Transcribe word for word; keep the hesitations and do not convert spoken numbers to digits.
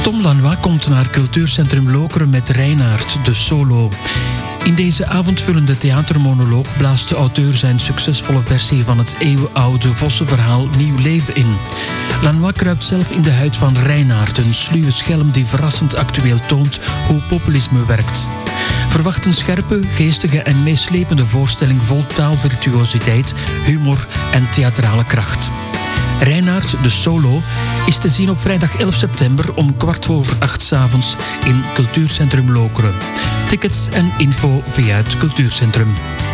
Tom Lanois komt naar Cultuurcentrum Lokeren met Reinaard, de solo. In deze avondvullende theatermonoloog blaast de auteur zijn succesvolle versie van het eeuwenoude Vossenverhaal nieuw leven in. Lanois kruipt zelf in de huid van Reinaard, een sluwe schelm die verrassend actueel toont hoe populisme werkt. Verwacht een scherpe, geestige en meeslepende voorstelling vol taalvirtuositeit, humor en theatrale kracht. Reinaard, de solo, is te zien op vrijdag elf september om kwart over acht 's avonds in Cultuurcentrum Lokeren. Tickets en info via het Cultuurcentrum.